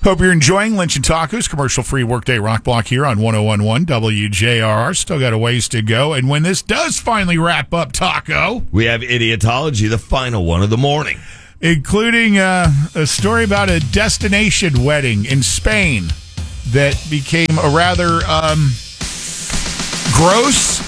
Hope you're enjoying Lynch and Tacos, commercial-free workday rock block here on 101.1 WJRR. Still got a ways to go. And when this does finally wrap up, Taco, we have Idiotology, the final one of the morning. Including a story about a destination wedding in Spain that became a rather gross